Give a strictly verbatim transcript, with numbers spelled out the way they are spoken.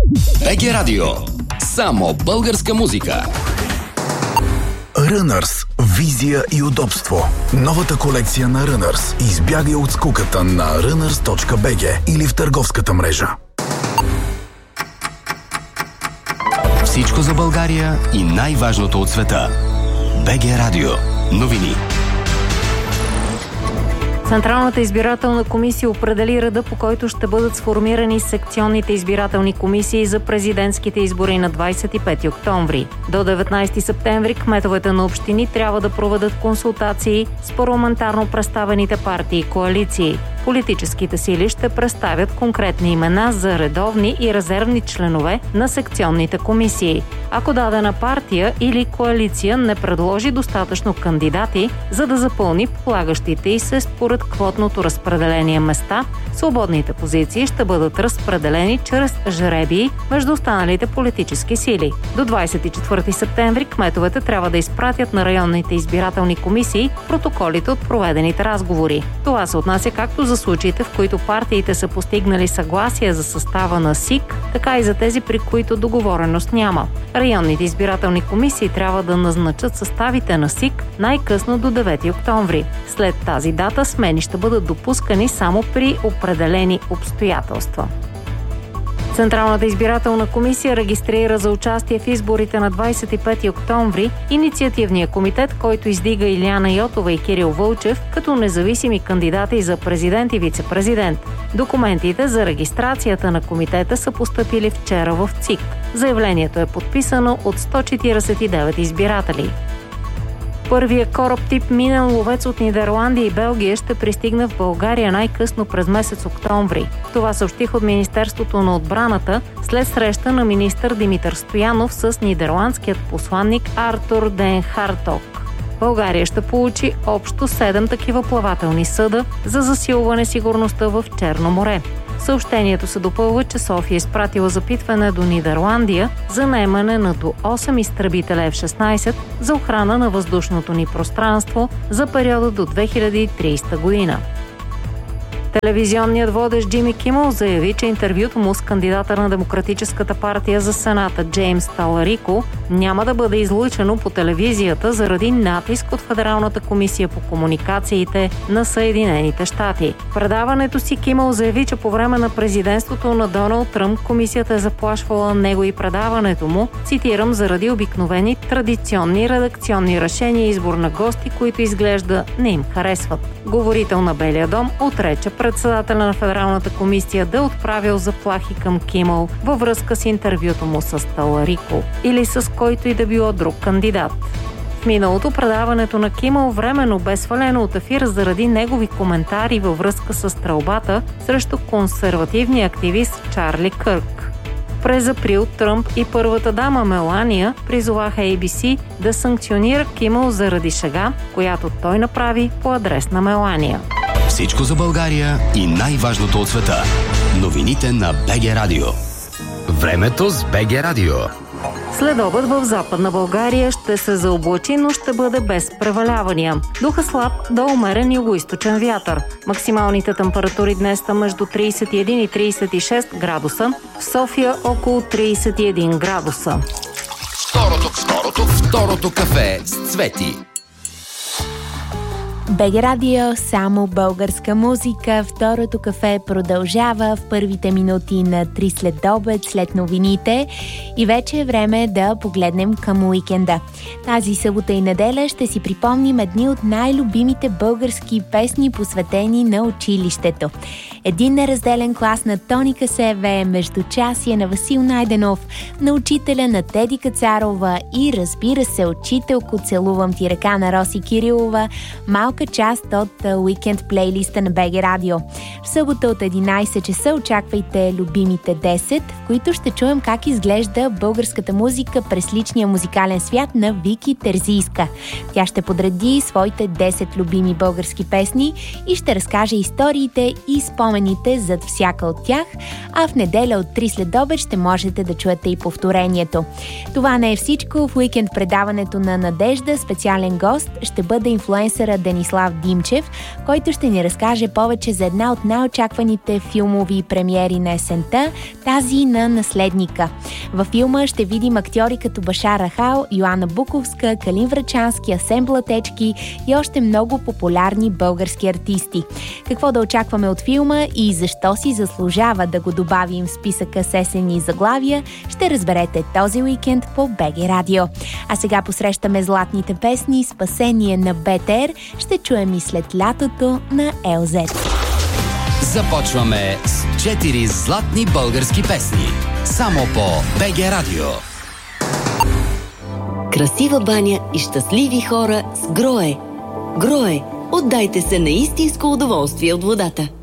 БГ Радио. Само българска музика. Runners. Визия и удобство. Новата колекция на Runners. Избягай от скуката на runners точка би джи или в търговската мрежа. Всичко за България и най-важното от света. БГ Радио. Новини. Централната избирателна комисия определи реда, по който ще бъдат сформирани секционните избирателни комисии за президентските избори на двадесет и пети октомври. До деветнадесети септември кметовете на общини трябва да проведат консултации с парламентарно представените партии и коалиции. Политическите сили ще представят конкретни имена за редовни и резервни членове на секционните комисии. Ако дадена партия или коалиция не предложи достатъчно кандидати, за да запълни полагащите и се според квотното разпределение места, свободните позиции ще бъдат разпределени чрез жребии между останалите политически сили. До двадесет и четвърти септември кметовете трябва да изпратят на районните избирателни комисии протоколите от проведените разговори. Това се отнася както за случаите, в които партиите са постигнали съгласие за състава на СИК, така и за тези, при които договореност няма. Районните избирателни комисии трябва да назначат съставите на СИК най-късно до девети октомври. След тази дата смени ще бъдат допускани само при определени обстоятелства. Централната избирателна комисия регистрира за участие в изборите на двадесет и пети октомври инициативния комитет, който издига Илияна Йотова и Кирил Вълчев като независими кандидати за президент и вице-президент. Документите за регистрацията на комитета са постъпили вчера в ЦИК. Заявлението е подписано от сто четиридесет и девет избиратели. Първият кораб тип минен ловец от Нидерландия и Белгия ще пристигне в България най-късно през месец октомври. Това съобщих от Министерството на отбраната след среща на министър Димитър Стоянов с нидерландският посланник Артур Ден Харток. България ще получи общо седем такива плавателни съда за засилване сигурността в Черно море. Съобщението се допълва, че София е изпратила запитване до Нидерландия за наемане на до осем изтребителя Еф шестнадесет за охрана на въздушното ни пространство за периода до две хиляди и тридесета година. Телевизионният водещ Джими Кимъл заяви, че интервюто му с кандидата на Демократическата партия за Сената Джеймс Таларико няма да бъде излъчено по телевизията заради натиск от Федералната комисия по комуникациите на Съединените щати. В предаването си Кимъл заяви, че по време на президентството на Доналд Тръмп комисията е заплашвала него и предаването му, цитирам, заради обикновени традиционни редакционни решения и избор на гости, които изглежда не им харесват. Говорител на Белия дом отрече председателя на Федералната комисия да е отправил заплахи към Кимъл във връзка с интервюто му с Таларико или с който и да било друг кандидат. В миналото предаването на Кимъл временно бе свалено от ефир заради негови коментари във връзка с стрелбата срещу консервативния активист Чарли Кърк. През април Тръмп и първата дама Мелания призоваха Ей Би Си да санкционира Кимъл заради шега, която той направи по адрес на Мелания. Всичко за България и най-важното от света. Новините на БГ Радио. Времето с БГ Радио. Следобед в Западна България ще се заоблачи, но ще бъде без превалявания. Духа слаб до умерен югоизточен вятър. Максималните температури днес са между тридесет и един и тридесет и шест градуса. В София около тридесет и един градуса. Второто, второто, второто кафе с Цвети. БГ Радио, само българска музика. Второто кафе продължава в първите минути на три след обед, след новините. И вече е време да погледнем към уикенда. Тази събота и неделя ще си припомним едни от най-любимите български песни, посветени на училището. Един неразделен клас на Тони Касеве, Междучасие на Васил Найденов, на учителя на Теди Кацарова и, разбира се, учителко Целувам ти ръка на Роси Кирилова, малка част от уикенд плейлиста на БГ Радио. В събота от единайсет часа очаквайте любимите десет, в които ще чуем как изглежда българската музика през личния музикален свят на Вики Терзийска. Тя ще подреди своите десет любими български песни и ще разкаже историите и спомени спомените зад всяка от тях, а в неделя от три след обед ще можете да чуете и повторението. Това не е всичко. В уикенд предаването на Надежда специален гост ще бъде инфлуенсъра Денислав Димчев, който ще ни разкаже повече за една от най-очакваните филмови премиери на есента, тази на Наследника. Във филма ще видим актьори като Башар Ахал, Йоана Буковска, Калин Врачански, Асен Блатечки и още много популярни български артисти. Какво да очакваме от филма и защо си заслужава да го добавим в списъка с есенни заглавия, ще разберете този уикенд по БГ Радио. А сега посрещаме златните песни "Спасение" на БТР, ще чуем и "След лятото" на Ел Зет. Започваме с четири златни български песни. Само по БГ Радио. Красива баня и щастливи хора с Грое. Грое. Отдайте се на истинско удоволствие от водата.